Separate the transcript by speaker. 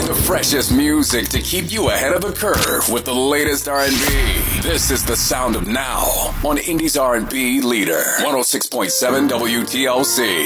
Speaker 1: The freshest music to keep you ahead of the curve with the latest R&B. This is the sound of now on Indies R&B Leader 106.7 WTLC.